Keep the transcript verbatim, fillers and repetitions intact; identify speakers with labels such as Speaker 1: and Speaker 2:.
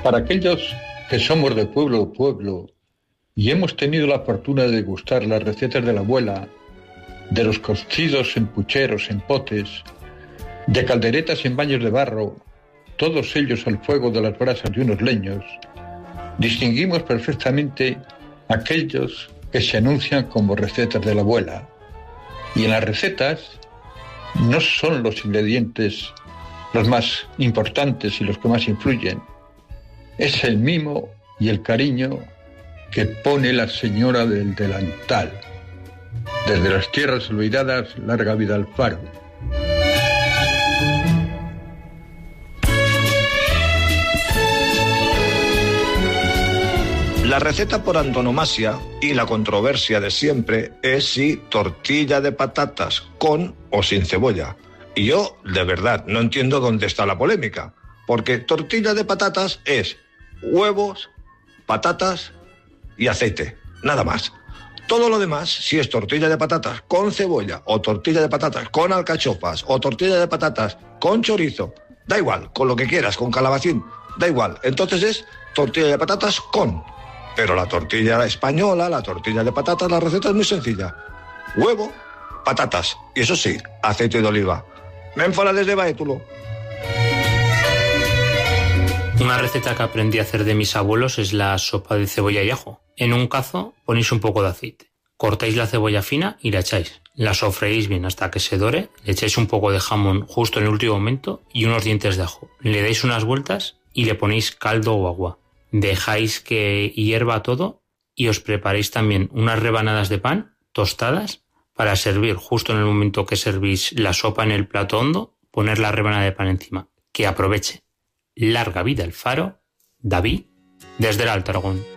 Speaker 1: Para aquellos que somos de pueblo a pueblo y hemos tenido la fortuna de degustar las recetas de la abuela, de los cocidos en pucheros, en potes, de calderetas en baños de barro, todos ellos al fuego de las brasas de unos leños, distinguimos perfectamente aquellos que se anuncian como recetas de la abuela. Y en las recetas no son los ingredientes los más importantes y los que más influyen. Es el mimo y el cariño que pone la señora del delantal. Desde las tierras olvidadas, larga vida al faro.
Speaker 2: La receta por antonomasia y la controversia de siempre es si tortilla de patatas con o sin cebolla. Y yo, de verdad, no entiendo dónde está la polémica, porque tortilla de patatas es huevos, patatas y aceite, nada más. Todo lo demás, si es tortilla de patatas con cebolla, o tortilla de patatas con alcachofas, o tortilla de patatas con chorizo, da igual, con lo que quieras, con calabacín, da igual. Entonces es tortilla de patatas con. Pero la tortilla española, la tortilla de patatas, la receta es muy sencilla. Huevo, patatas, y eso sí, aceite de oliva. Ménfala desde Baétulo.
Speaker 3: Una receta que aprendí a hacer de mis abuelos es la sopa de cebolla y ajo. En un cazo ponéis un poco de aceite. Cortáis la cebolla fina y la echáis. La sofreís bien hasta que se dore. Le echáis un poco de jamón justo en el último momento y unos dientes de ajo. Le dais unas vueltas y le ponéis caldo o agua. Dejáis que hierva todo y os preparéis también unas rebanadas de pan tostadas para servir justo en el momento que servís la sopa en el plato hondo, poner la rebanada de pan encima. Que aproveche. Larga vida el faro, David, desde el Alto Aragón.